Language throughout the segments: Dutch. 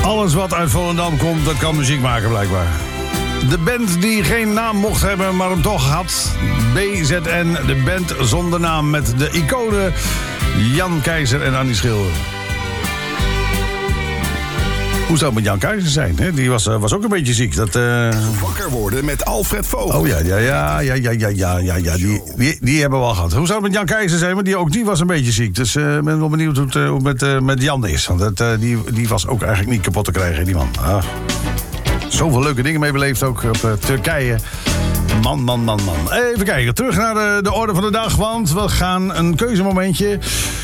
Alles wat uit Volendam komt, dat kan muziek maken blijkbaar. De band die geen naam mocht hebben, maar hem toch had. BZN, de band zonder naam met de iconen Jan Keizer en Annie Schilder. Hoe zou het met Jan Keizer zijn? Hè? Die was ook een beetje ziek. Wakker worden met Alfred Vogel. Oh ja. Die hebben we al gehad. Hoe zou het met Jan Keizer zijn? Want die was een beetje ziek. Dus ik ben wel benieuwd hoe het met Jan is. Want die was ook eigenlijk niet kapot te krijgen, die man. Zoveel leuke dingen mee beleefd ook op Turkije. Man. Even kijken, terug naar de orde van de dag. Want we gaan een keuzemomentje.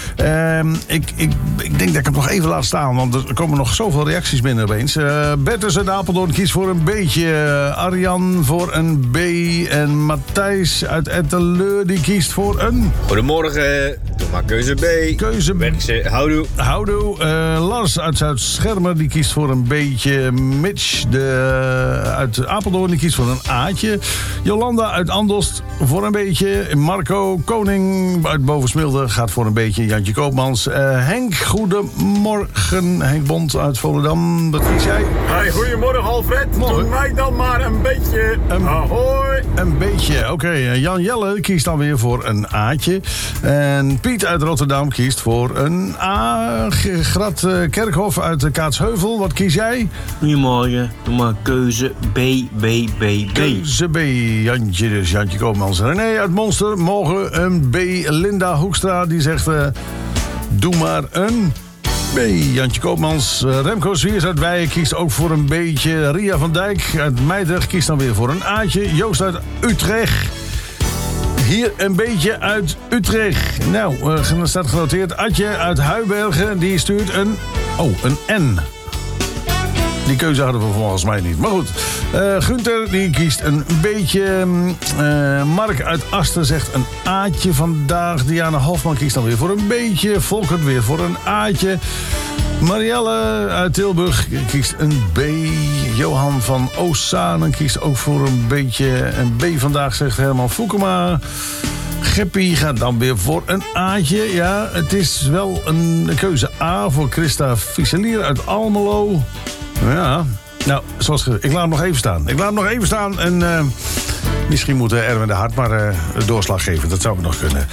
Ik denk dat ik hem nog even laat staan, want er komen nog zoveel reacties binnen opeens. Bertus uit Apeldoorn kiest voor een beetje. Arjan voor een B. En Matthijs uit Etteleur die kiest voor een... Goedemorgen, doe maar keuze B. Keuze B. Houdoe. Lars uit Zuid-Schermer die kiest voor een beetje. Mitch uit Apeldoorn die kiest voor een A'tje. Jolanda uit Andelst voor een beetje. Marco Koning uit Bovensmilde gaat voor een beetje. Jantje Koopmans. Henk, goedemorgen. Henk Bond uit Volendam. Wat kies jij? Hey, goedemorgen Alfred. Doe mij dan maar een beetje. Ahoy. Een beetje, oké. Jan Jelle kiest dan weer voor een A'tje. En Piet uit Rotterdam kiest voor een A. Grat Kerkhof uit Kaatsheuvel. Wat kies jij? Goedemorgen. Doe maar keuze B. Keuze B. Jantje dus. Jantje Koopmans. René uit Monster. Mogen een B. Linda Hoekstra die zegt... doe maar een B. Jantje Koopmans. Remco Zwiers uit Weijen kiest ook voor een beetje. Ria van Dijk uit Meidrecht kiest dan weer voor een A'tje. Joost uit Utrecht. Hier een beetje uit Utrecht. Nou, er staat genoteerd. Adje uit Huibergen, die stuurt een N. Die keuze hadden we volgens mij niet. Maar goed, Gunther die kiest een beetje. Mark uit Asten zegt een A'tje vandaag. Diana Hofman kiest dan weer voor een beetje. Volkert weer voor een A'tje. Marielle uit Tilburg kiest een B. Johan van Oosanen kiest ook voor een beetje. Een B vandaag, zegt Herman Foukema. Geppie gaat dan weer voor een A'tje. Ja, het is wel een keuze A voor Christa Fuselier uit Almelo. Ja, nou, zoals gezegd, ik laat hem nog even staan. En misschien moet Erwin de Hart maar doorslag geven. Dat zou ik nog kunnen.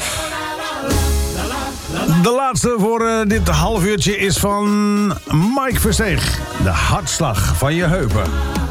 De laatste voor dit half uurtje is van Mike Versteeg. De hartslag van je heupen.